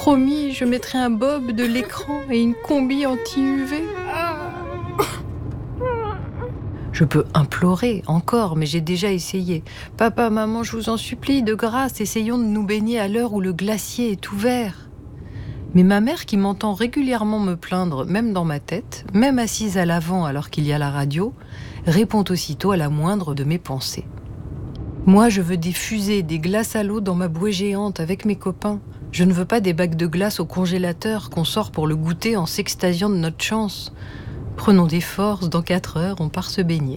Promis, je mettrai un bob de l'écran et une combi anti-UV. Je peux implorer encore, mais j'ai déjà essayé. Papa, maman, je vous en supplie, de grâce, essayons de nous baigner à l'heure où le glacier est ouvert. Mais ma mère, qui m'entend régulièrement me plaindre, même dans ma tête, même assise à l'avant alors qu'il y a la radio, répond aussitôt à la moindre de mes pensées. Moi, je veux des fusées, des glaces à l'eau dans ma bouée géante avec mes copains. Je ne veux pas des bacs de glace au congélateur qu'on sort pour le goûter en s'extasiant de notre chance. Prenons des forces, dans 4 heures, on part se baigner.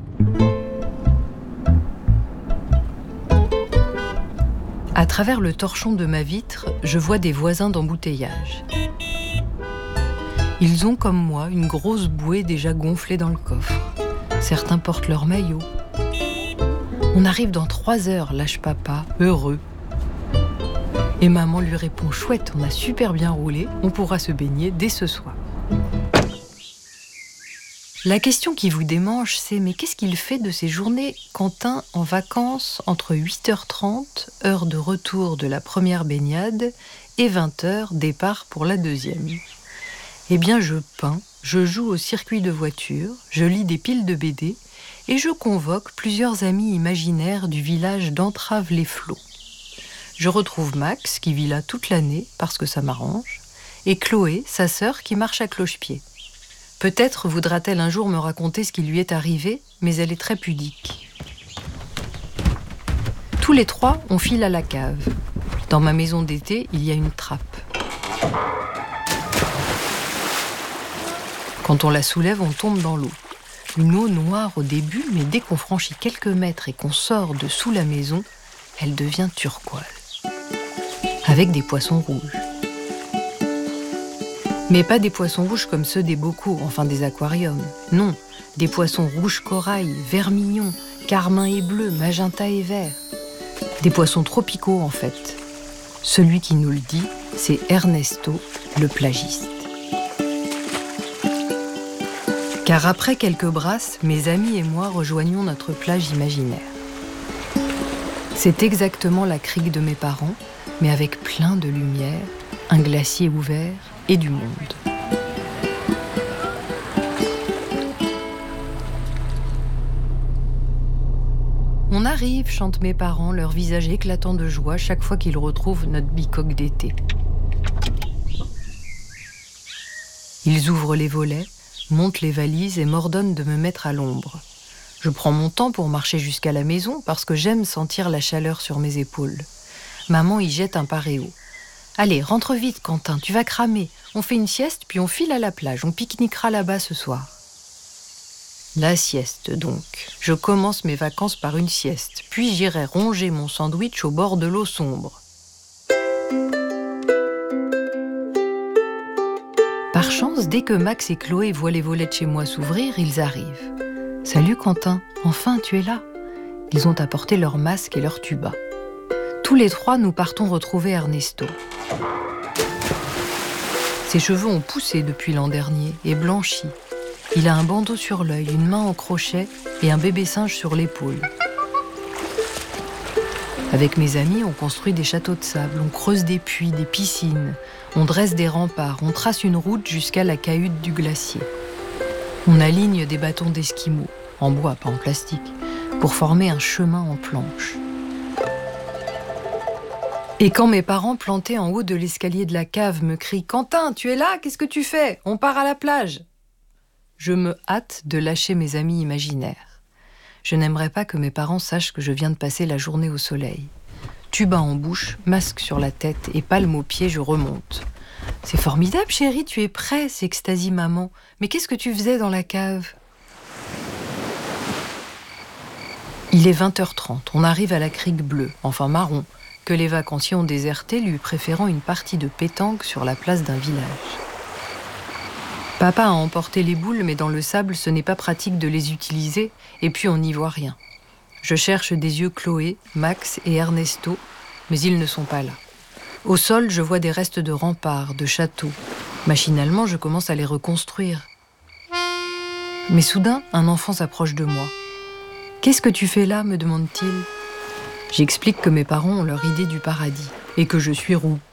À travers le torchon de ma vitre, je vois des voisins d'embouteillage. Ils ont, comme moi, une grosse bouée déjà gonflée dans le coffre. Certains portent leur maillot. On arrive dans 3 heures, lâche papa, heureux. Et maman lui répond, chouette, on a super bien roulé, on pourra se baigner dès ce soir. La question qui vous démange, c'est mais qu'est-ce qu'il fait de ces journées, Quentin, en vacances entre 8h30, heure de retour de la première baignade, et 20h, départ pour la deuxième? Eh bien, je peins, je joue au circuit de voiture, je lis des piles de BD, et je convoque plusieurs amis imaginaires du village d'Entrave-les-Flots. Je retrouve Max, qui vit là toute l'année, parce que ça m'arrange, et Chloé, sa sœur, qui marche à cloche-pied. Peut-être voudra-t-elle un jour me raconter ce qui lui est arrivé, mais elle est très pudique. Tous les 3, on file à la cave. Dans ma maison d'été, il y a une trappe. Quand on la soulève, on tombe dans l'eau. Une eau noire au début, mais dès qu'on franchit quelques mètres et qu'on sort de sous la maison, elle devient turquoise. Avec des poissons rouges. Mais pas des poissons rouges comme ceux des bocaux, enfin des aquariums. Non, des poissons rouges corail, vermillon, carmin et bleu, magenta et vert. Des poissons tropicaux en fait. Celui qui nous le dit, c'est Ernesto, le plagiste. Car après quelques brasses, mes amis et moi rejoignons notre plage imaginaire. C'est exactement la crique de mes parents, mais avec plein de lumière, un glacier ouvert et du monde. On arrive, chantent mes parents, leur visage éclatant de joie chaque fois qu'ils retrouvent notre bicoque d'été. Ils ouvrent les volets, montent les valises et m'ordonnent de me mettre à l'ombre. Je prends mon temps pour marcher jusqu'à la maison parce que j'aime sentir la chaleur sur mes épaules. Maman y jette un paréo. « Allez, rentre vite, Quentin, tu vas cramer. On fait une sieste, puis on file à la plage. On pique-niquera là-bas ce soir. » La sieste, donc. Je commence mes vacances par une sieste, puis j'irai ronger mon sandwich au bord de l'eau sombre. Par chance, dès que Max et Chloé voient les volets de chez moi s'ouvrir, ils arrivent. « Salut Quentin, enfin tu es là !» Ils ont apporté leur masque et leur tuba. Tous les 3, nous partons retrouver Ernesto. Ses cheveux ont poussé depuis l'an dernier et blanchi. Il a un bandeau sur l'œil, une main en crochet et un bébé singe sur l'épaule. Avec mes amis, on construit des châteaux de sable, on creuse des puits, des piscines, on dresse des remparts, on trace une route jusqu'à la cahute du glacier. On aligne des bâtons d'esquimaux, en bois, pas en plastique, pour former un chemin en planche. Et quand mes parents, plantés en haut de l'escalier de la cave, me crient « Quentin, tu es là? Qu'est-ce que tu fais? On part à la plage !» Je me hâte de lâcher mes amis imaginaires. Je n'aimerais pas que mes parents sachent que je viens de passer la journée au soleil. Tuba en bouche, masque sur la tête et palme aux pieds, je remonte. « C'est formidable, chérie, tu es prêt !» s'extasie maman. « Mais qu'est-ce que tu faisais dans la cave ?» Il est 20h30, on arrive à la crique bleue, enfin marron, que les vacanciers ont déserté, lui préférant une partie de pétanque sur la place d'un village. Papa a emporté les boules, mais dans le sable, ce n'est pas pratique de les utiliser, et puis on n'y voit rien. Je cherche des yeux Chloé, Max et Ernesto, mais ils ne sont pas là. Au sol, je vois des restes de remparts, de châteaux. Machinalement, je commence à les reconstruire. Mais soudain, un enfant s'approche de moi. « Qu'est-ce que tu fais là ?» me demande-t-il. J'explique que mes parents ont leur idée du paradis et que je suis roux.